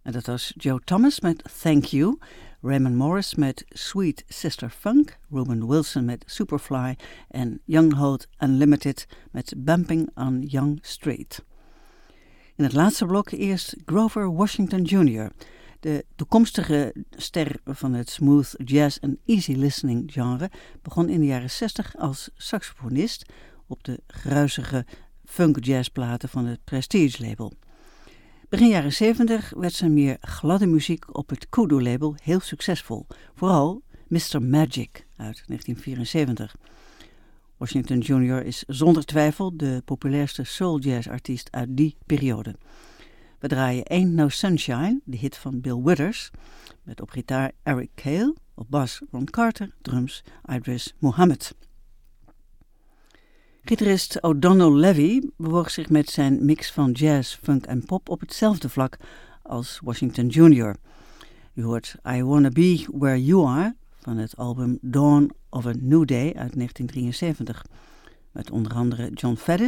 En dat was Joe Thomas met Thank You, Raymond Morris met Sweet Sister Funk, Ruben Wilson met Superfly en Young Holt Unlimited met Bumping on Young Street. In het laatste blok eerst Grover Washington Jr., de toekomstige ster van het smooth jazz en easy listening genre, begon in de jaren 60 als saxofonist op de gruizige funk jazzplaten van het Prestige label. Begin jaren 70 werd zijn meer gladde muziek op het Kudu label heel succesvol, vooral Mr. Magic uit 1974. Washington Jr. is zonder twijfel de populairste soul jazz artiest uit die periode. We draaien Ain't No Sunshine, de hit van Bill Withers, met op gitaar Eric Cale, op bas Ron Carter, drums Idris Muhammad. Gitarist O'Donnell Levy bewoog zich met zijn mix van jazz, funk en pop op hetzelfde vlak als Washington Jr. U hoort I Wanna Be Where You Are van het album Dawn of a New Day uit 1973, met onder andere John Faddis